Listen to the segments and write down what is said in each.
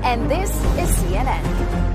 and this is CNN.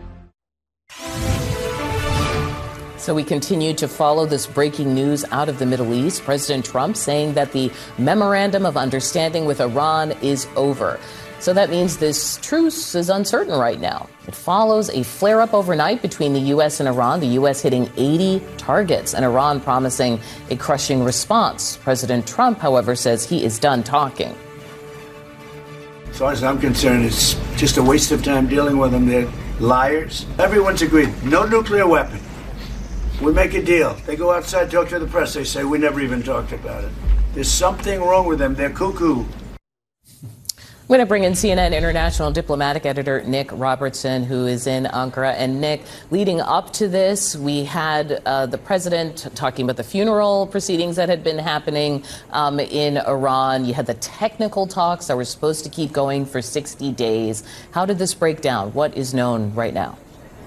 So we continue to follow this breaking news out of the Middle East. President Trump saying that the memorandum of understanding with Iran is over. So that means this truce is uncertain right now. It follows a flare-up overnight between the U.S. and Iran, the U.S. hitting 80 targets and Iran promising a crushing response. President Trump, however, says he is done talking. As far as I'm concerned, it's just a waste of time dealing with them. They're liars. Everyone's agreed. No nuclear weapon. We make a deal. They go outside, talk to the press. They say, we never even talked about it. There's something wrong with them. They're cuckoo. I'm going to bring in CNN international diplomatic editor Nick Robertson, who is in Ankara. And Nick, leading up to this, we had the president talking about the funeral proceedings that had been happening in Iran. You had the technical talks that were supposed to keep going for 60 days. How did this break down? What is known right now?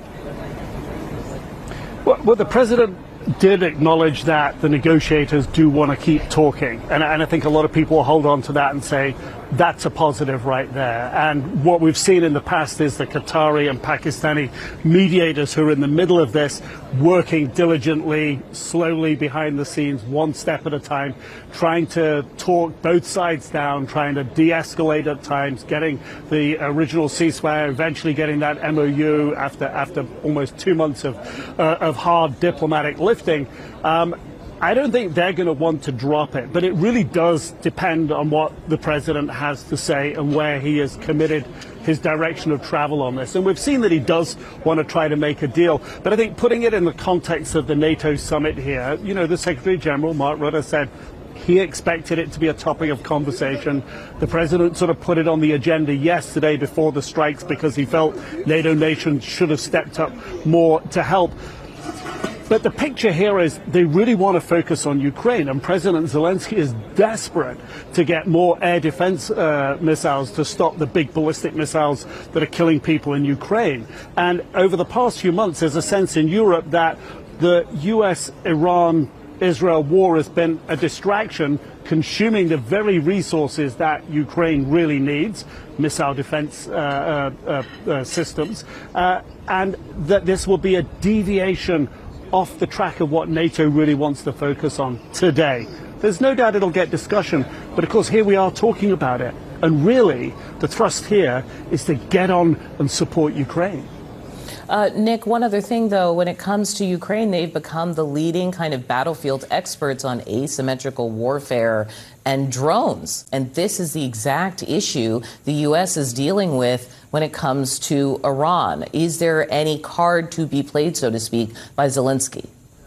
Well, the president did acknowledge that the negotiators do want to keep talking. And I think a lot of people will hold on to that and say, that's a positive right there. And what we've seen in the past is the Qatari and Pakistani mediators who are in the middle of this, working diligently, slowly behind the scenes, one step at a time, trying to talk both sides down, trying to de-escalate at times, getting the original ceasefire, eventually getting that MOU after almost 2 months of hard diplomatic lifting. I don't think they're going to want to drop it, but it really does depend on what the president has to say and where he has committed his direction of travel on this. And we've seen that he does want to try to make a deal. But I think putting it in the context of the NATO summit here, you know, the Secretary General, Mark Rutte, said he expected it to be a topic of conversation. The president sort of put it on the agenda yesterday before the strikes because he felt NATO nations should have stepped up more to help. But the picture here is they really want to focus on Ukraine, and President Zelensky is desperate to get more air defense missiles to stop the big ballistic missiles that are killing people in Ukraine. And over the past few months, there's a sense in Europe that the US-Iran-Israel war has been a distraction, consuming the very resources that Ukraine really needs, missile defense systems, and that this will be a deviation off the track of what NATO really wants to focus on today. There's no doubt it'll get discussion, but of course here we are talking about it. And really, the thrust here is to get on and support Ukraine. Nick, one other thing, though, when it comes to Ukraine, they've become the leading kind of battlefield experts on asymmetrical warfare and drones. And this is the exact issue the U.S. is dealing with when it comes to Iran. Is there any card to be played, so to speak, by Zelensky?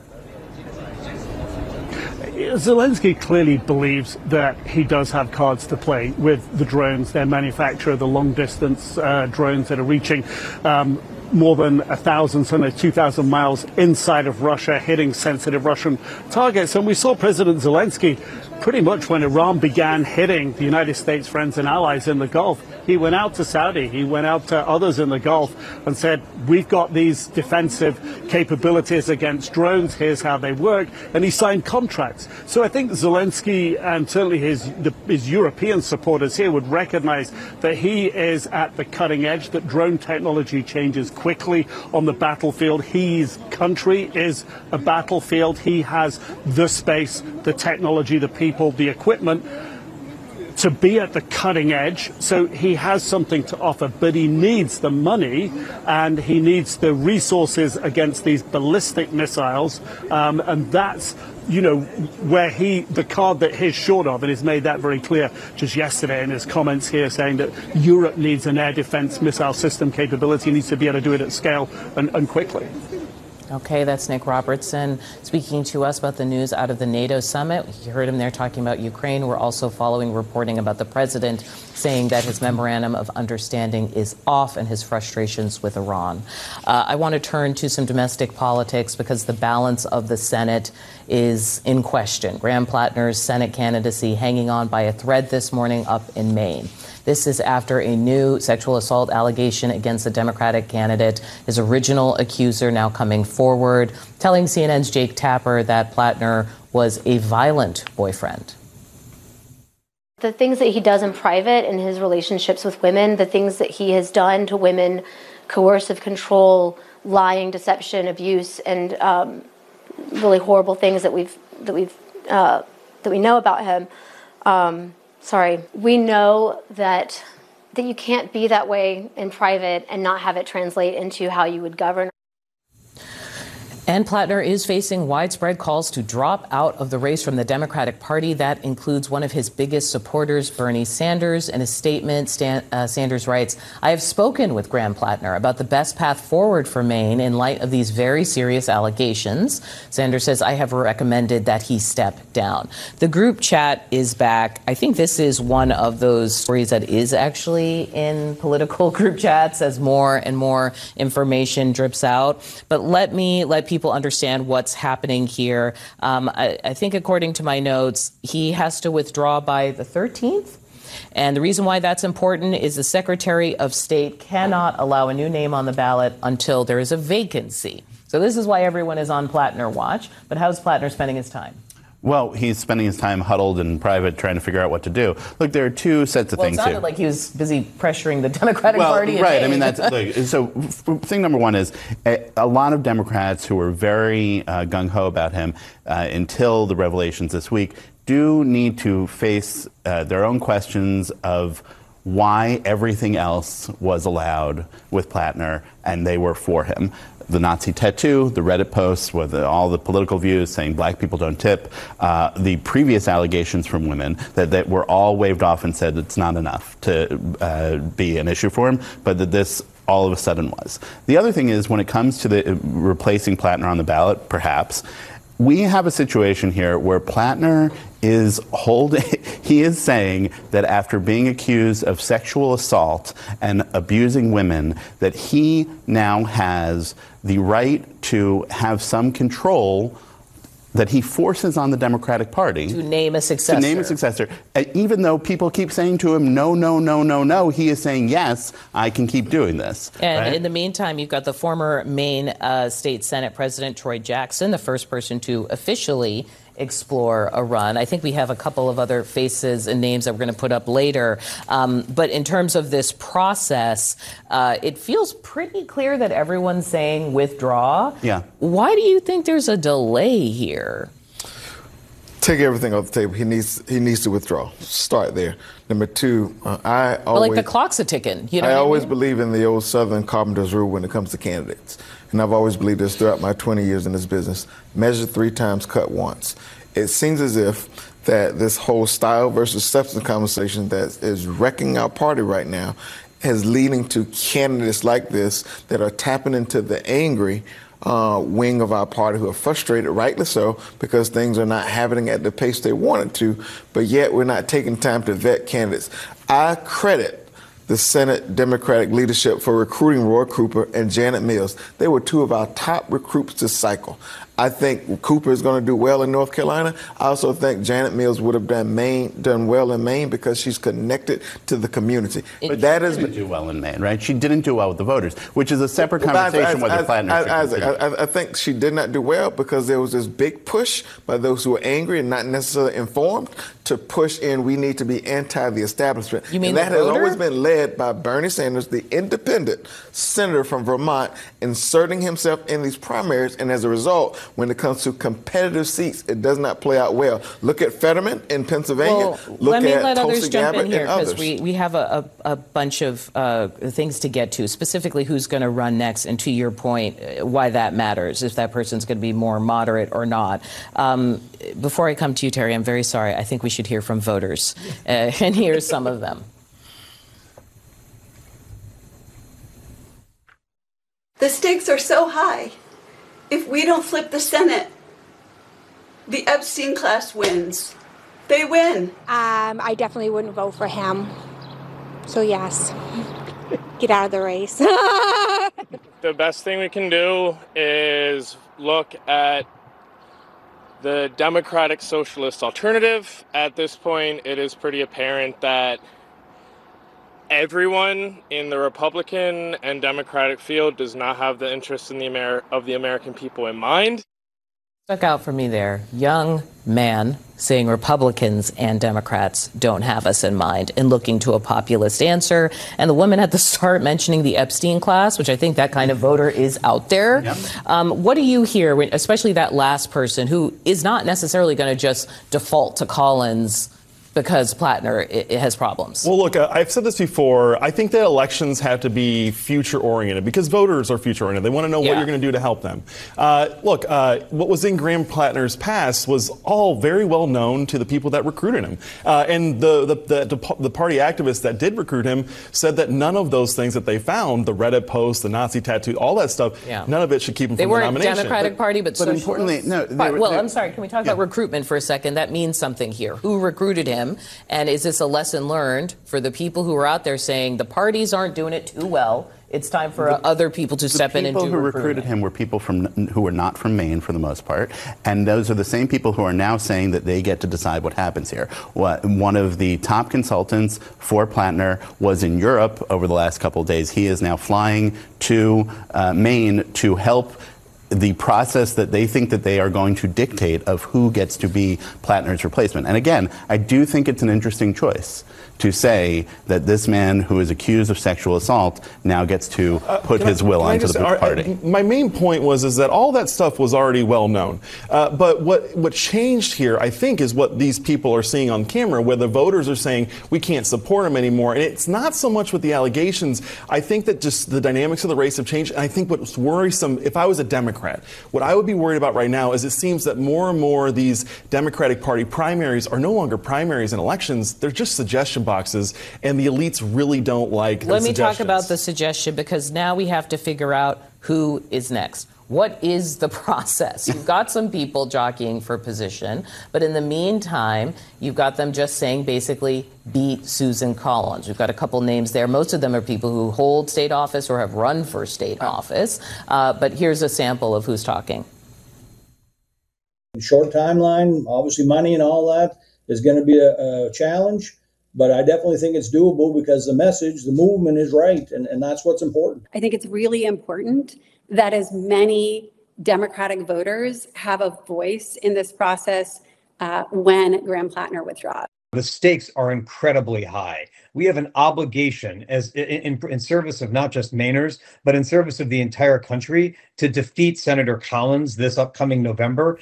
Zelensky clearly believes that he does have cards to play with the drones, their manufacturer, the long-distance drones that are reaching more than 1,000, somewhere 2,000 miles inside of Russia, hitting sensitive Russian targets. And we saw President Zelensky pretty much when Iran began hitting the United States friends and allies in the Gulf. He went out to Saudi, he went out to others in the Gulf and said, we've got these defensive capabilities against drones, here's how they work, and he signed contracts. So I think Zelensky and certainly his European supporters here would recognize that he is at the cutting edge, that drone technology changes quickly on the battlefield. His country is a battlefield. He has the space, the technology, the people, the equipment to be at the cutting edge, so he has something to offer, but he needs the money and he needs the resources against these ballistic missiles, and that's, you know, where the card that he's short of, and he's made that very clear just yesterday in his comments here, saying that Europe needs an air defense missile system capability, needs to be able to do it at scale and quickly. Okay, that's Nick Robertson speaking to us about the news out of the NATO summit. You heard him there talking about Ukraine. We're also following reporting about the president saying that his memorandum of understanding is off and his frustrations with Iran. I want to turn to some domestic politics because the balance of the Senate is in question. Graham Plattner's Senate candidacy hanging on by a thread this morning up in Maine. This is after a new sexual assault allegation against the Democratic candidate. His original accuser now coming forward, telling CNN's Jake Tapper that Plattner was a violent boyfriend. the things that he does in private in his relationships with women, the things that he has done to women, coercive control, lying, deception, abuse, and really horrible things that we know about him. We know that you can't be that way in private and not have it translate into how you would govern. And Plattner is facing widespread calls to drop out of the race from the Democratic Party. That includes one of his biggest supporters, Bernie Sanders. In a statement, Sanders writes, "I have spoken with Graham Plattner about the best path forward for Maine in light of these very serious allegations." Sanders says, "I have recommended that he step down." The group chat is back. I think this is one of those stories that is actually in political group chats as more and more information drips out. But let people understand what's happening here. I think according to my notes, he has to withdraw by the 13th. And the reason why that's important is the Secretary of State cannot allow a new name on the ballot until there is a vacancy. So this is why everyone is on Plattner watch. But how's Plattner spending his time? Well, he's spending his time huddled in private trying to figure out what to do. Look, there are two sets of things here. It sounded like he was busy pressuring the Democratic Party. Right. I mean, that's so. Thing number one is a lot of Democrats who were very gung-ho about him until the revelations this week do need to face their own questions of why everything else was allowed with Plattner and they were for him. The Nazi tattoo, the Reddit posts with all the political views saying black people don't tip, the previous allegations from women that were all waved off and said it's not enough to be an issue for him, but that this all of a sudden was. The other thing is when it comes to the replacing Plattner on the ballot, perhaps, we have a situation here where Plattner is he is saying that after being accused of sexual assault and abusing women, that he now has the right to have some control that he forces on the Democratic Party. To name a successor. Even though people keep saying to him, no, no, no, no, no, he is saying, yes, I can keep doing this. And right? in the meantime, you've got the former Maine State Senate President Troy Jackson, the first person to officially explore a run. I think we have a couple of other faces and names that we're going to put up later. But in terms of this process, it feels pretty clear that everyone's saying withdraw. Yeah. Why do you think there's a delay here? Take everything off the table. He needs to withdraw. Start there. Number two, the clock's a ticking. You know I always believe in the old Southern carpenter's rule when it comes to candidates. And I've always believed this throughout my 20 years in this business. Measure 3 times, cut once. It seems as if that this whole style versus substance conversation that is wrecking our party right now is leading to candidates like this that are tapping into the angry wing of our party who are frustrated, rightly so, because things are not happening at the pace they wanted to, but yet we're not taking time to vet candidates. I credit the Senate Democratic leadership for recruiting Roy Cooper and Janet Mills. They were two of our top recruits this cycle. I think Cooper is going to do well in North Carolina. I also think Janet Mills would have done well in Maine because she's connected to the community. But that is didn't do well in Maine, right? She didn't do well with the voters, which is a separate conversation whether Plattner. I think she did not do well because there was this big push by those who were angry and not necessarily informed to push in. We need to be anti the establishment. You mean and that the voter? has always been led by Bernie Sanders, the independent senator from Vermont, inserting himself in these primaries, and as a result, when it comes to competitive seats, it does not play out well. Look at Fetterman in Pennsylvania. Let me let Tulsi others jump Gabbard in here because others. we have a bunch of things to get to, specifically who's going to run next, and to your point, why that matters, if that person's going to be more moderate or not. Before I come to you, Terry, I'm very sorry. I think we should hear from voters, and here's some of them. The stakes are so high. If we don't flip the Senate, the Epstein class wins. They win. I definitely wouldn't vote for him. So yes, get out of the race. The best thing we can do is look at the Democratic Socialist alternative. At this point, it is pretty apparent that everyone in the Republican and Democratic field does not have the interests of the American people in mind. Stuck out for me there. Young man saying Republicans and Democrats don't have us in mind and looking to a populist answer. And the woman at the start mentioning the Epstein class, which I think that kind of voter is out there. Yep. What do you hear, especially that last person who is not necessarily going to just default to Collins because Plattner it has problems? Well, look, I've said this before. I think that elections have to be future-oriented because voters are future-oriented. They want to know what you're going to do to help them. Look, what was in Graham Plattner's past was all very well known to the people that recruited him. And the party activists that did recruit him said that none of those things that they found, the Reddit post, the Nazi tattoo, all that stuff, none of it should keep him from the nomination. They weren't Democratic Party, but importantly, no. I'm sorry, can we talk about recruitment for a second? That means something here. Who recruited him? And is this a lesson learned for the people who are out there saying the parties aren't doing it too well? It's time for other people to step in and do recruitment. The people who recruited him were people who were not from Maine for the most part. And those are the same people who are now saying that they get to decide what happens here. One of the top consultants for Plattner was in Europe over the last couple of days. He is now flying to Maine to help the process that they think that they are going to dictate of who gets to be Plattner's replacement. And again, I do think it's an interesting choice to say that this man who is accused of sexual assault now gets to put his will onto the party. My main point is that all that stuff was already well known. But what changed here, I think, is what these people are seeing on camera, where the voters are saying we can't support him anymore. And it's not so much with the allegations. I think that just the dynamics of the race have changed. And I think what's worrisome, if I was a Democrat, what I would be worried about right now is it seems that more and more these Democratic Party primaries are no longer primaries and elections. They're just suggestion boxes, and the elites really don't like the suggestions. Let me talk about the suggestion, because now we have to figure out who is next. What is the process? You've got some people jockeying for position, but in the meantime, you've got them just saying basically beat Susan Collins. We've got a couple names there. Most of them are people who hold state office or have run for state office. But here's a sample of who's talking. Short timeline, obviously money and all that is going to be a challenge. But I definitely think it's doable because the message, the movement is right. And that's what's important. I think it's really important that as many Democratic voters have a voice in this process when Graham Plattner withdraws. The stakes are incredibly high. We have an obligation as in service of not just Mainers, but in service of the entire country to defeat Senator Collins this upcoming November.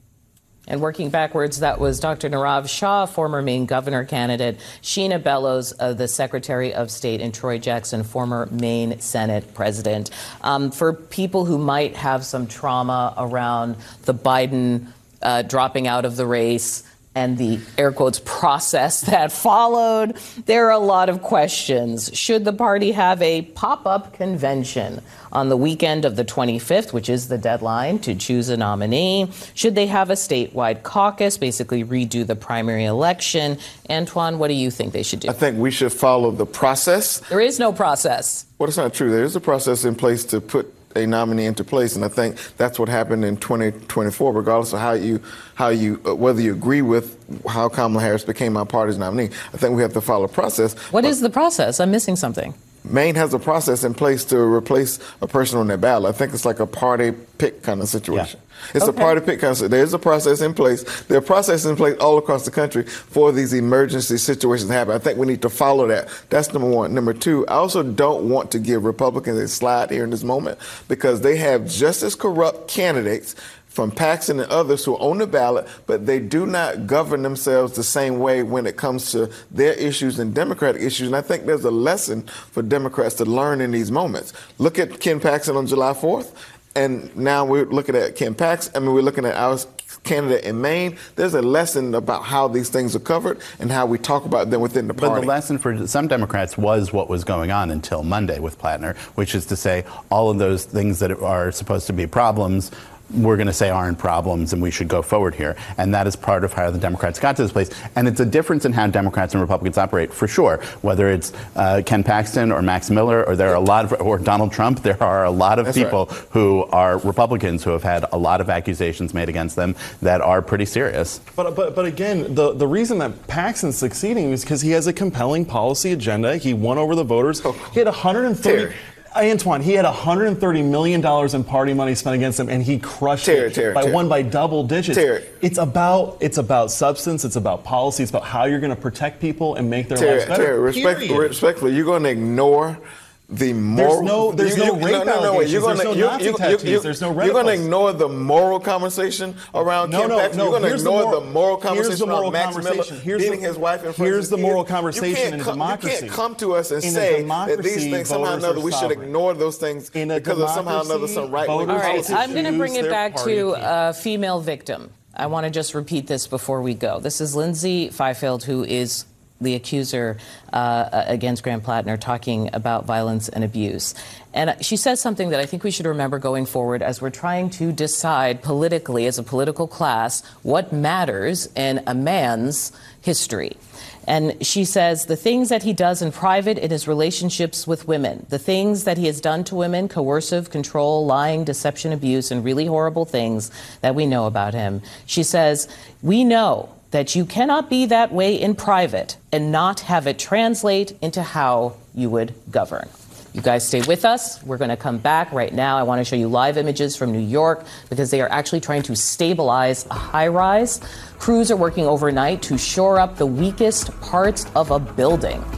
And working backwards, that was Dr. Nirav Shah, former Maine governor candidate, Sheena Bellows, the Secretary of State, and Troy Jackson, former Maine Senate president. For people who might have some trauma around the Biden dropping out of the race and the air quotes process that followed, there are a lot of questions. Should the party have a pop-up convention on the weekend of the 25th, which is the deadline to choose a nominee? Should they have a statewide caucus, basically redo the primary election? Antoine, what do you think they should do? I think we should follow the process. There is no process. Well, it's not true. There is a process in place to put a nominee into place, and I think that's what happened in 2024. Regardless of whether you agree with how Kamala Harris became our party's nominee, I think we have to follow a process. What is the process? I'm missing something. Maine has a process in place to replace a person on their ballot. I think it's like a party pick kind of situation. Yeah. It's a party pick kind of. There's a process in place. There are processes in place all across the country for these emergency situations to happen. I think we need to follow that. That's number one. Number two, I also don't want to give Republicans a slide here in this moment because they have just as corrupt candidates from Paxton and others who are on the ballot, but they do not govern themselves the same way when it comes to their issues and Democratic issues. And I think there's a lesson for Democrats to learn in these moments. Look at Ken Paxton on July 4th, and now we're looking at Ken Paxton. We're looking at our candidate in Maine. There's a lesson about how these things are covered and how we talk about them within the party. But the lesson for some Democrats was what was going on until Monday with Plattner, which is to say all of those things that are supposed to be problems we're going to say aren't problems and we should go forward here. And that is part of how the Democrats got to this place. And it's a difference in how Democrats and Republicans operate, for sure. Whether it's Ken Paxton or Max Miller or there are a lot of, or Donald Trump, there are a lot of people who are Republicans who have had a lot of accusations made against them that are pretty serious. But again, the reason that Paxton's succeeding is because he has a compelling policy agenda. He won over the voters. He had 130. Antoine, he had $130 million in party money spent against him, and he crushed it. Won by double digits. It's about substance. It's about policy. It's about how you're going to protect people and make their lives better. Respectfully, you're going to ignore the moral. There's no rape allegations. There's no Nazi tattoos. There's no You're going to ignore the moral conversation around Ken Paxton. You're going to ignore the moral conversation around Max Miller beating his wife in front of his the moral conversation in a democracy. You can't come to us and say that these things somehow or another we should ignore those things because of somehow or another some right-wing politicians. All right, I'm going to bring it back to a female victim. I want to just repeat this before we go. This is Lindsay Fifield, who is the accuser against Graham Plattner, talking about violence and abuse. And she says something that I think we should remember going forward as we're trying to decide politically, as a political class, what matters in a man's history. And she says the things that he does in private in his relationships with women, the things that he has done to women, coercive, control, lying, deception, abuse, and really horrible things that we know about him. She says, we know that you cannot be that way in private and not have it translate into how you would govern. You guys stay with us. We're going to come back right now. I want to show you live images from New York because they are actually trying to stabilize a high-rise. Crews are working overnight to shore up the weakest parts of a building.